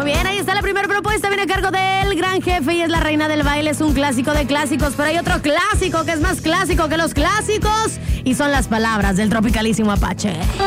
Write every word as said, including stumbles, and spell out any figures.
Muy bien, ahí está la primera propuesta. Viene a cargo del Gran Jefe y es La Reina del Baile. Es un clásico de clásicos, pero hay otro clásico que es más clásico que los clásicos y son las palabras del tropicalísimo Apache.